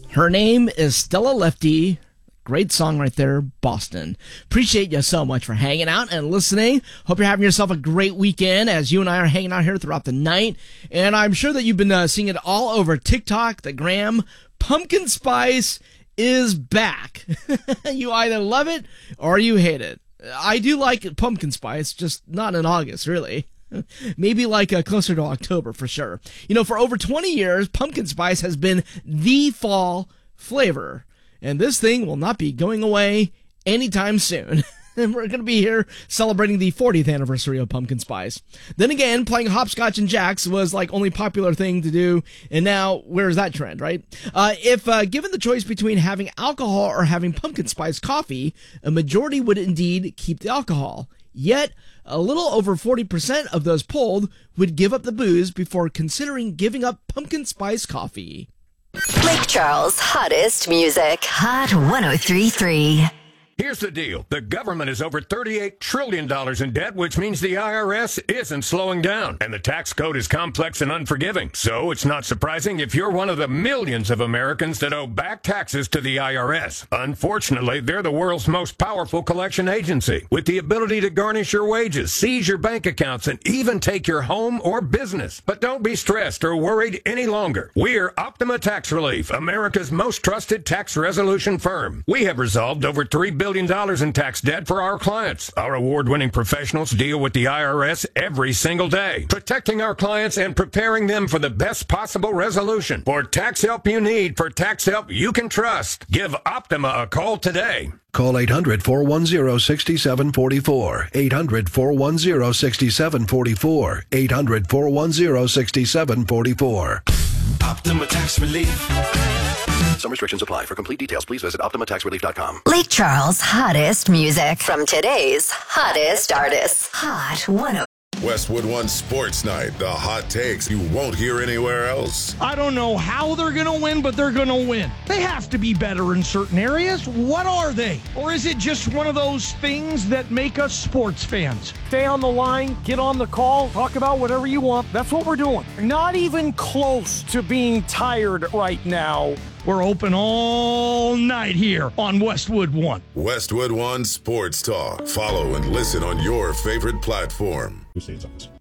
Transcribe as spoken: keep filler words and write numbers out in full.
Her name is Stella Lefty. Great song right there, Boston. Appreciate you so much for hanging out and listening. Hope you're having yourself a great weekend as you and I are hanging out here throughout the night. And I'm sure that you've been uh, seeing it all over TikTok, the gram. Pumpkin spice is back. You either love it or you hate it. I do like pumpkin spice, just not in August, really. Maybe like uh, closer to October for sure. You know, for over twenty years, pumpkin spice has been the fall flavor. And this thing will not be going away anytime soon. And we're going to be here celebrating the fortieth anniversary of pumpkin spice. Then again, playing hopscotch and jacks was like only popular thing to do. And now, where's that trend, right? Uh, if uh, given the choice between having alcohol or having pumpkin spice coffee, a majority would indeed keep the alcohol. Yet, a little over forty percent of those polled would give up the booze before considering giving up pumpkin spice coffee. Lake Charles' hottest music. Hot one oh three point three. Here's the deal. The government is over thirty-eight trillion dollars in debt, which means the I R S isn't slowing down. And the tax code is complex and unforgiving. So it's not surprising if you're one of the millions of Americans that owe back taxes to the I R S. Unfortunately, they're the world's most powerful collection agency, with the ability to garnish your wages, seize your bank accounts, and even take your home or business. But don't be stressed or worried any longer. We're Optima Tax Relief, America's most trusted tax resolution firm. We have resolved over three billion dollars in tax debt for our clients. Our award-winning professionals deal with the I R S every single day, protecting our clients and preparing them for the best possible resolution. For tax help you need, for tax help you can trust, give Optima a call today. Call eight hundred, four one zero, six seven four four. eight hundred, four one zero, six seven four four. eight hundred, four one zero, six seven four four. Optima Tax Relief. Some restrictions apply. For complete details, please visit optima tax relief dot com. Lake Charles' hottest music from today's hottest artists. Hot one oh. Westwood One Sports Night. The hot takes you won't hear anywhere else. I don't know how they're going to win, but they're going to win. They have to be better in certain areas. What are they? Or is it just one of those things that make us sports fans? Stay on the line, get on the call, talk about whatever you want. That's what we're doing. Not even close to being tired right now. We're open all night here on Westwood One. Westwood One Sports Talk. Follow and listen on your favorite platform. Who states on this?